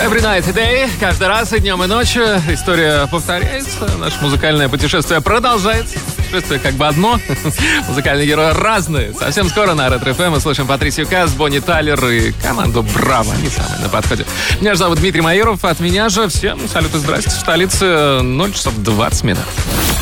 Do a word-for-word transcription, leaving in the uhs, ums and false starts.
Every night and day, каждый раз и днем, и ночью. История повторяется, наше музыкальное путешествие продолжается. Путешествие как бы одно, музыкальные герои разные. Совсем скоро на Ретро-эф эм мы слышим Патрисию Каас, Бонни Тайлер и команду Браво. Они самые на подходе. Меня же зовут Дмитрий Майоров, от меня же всем салют и здрасте. В столице ноль часов двадцать минут.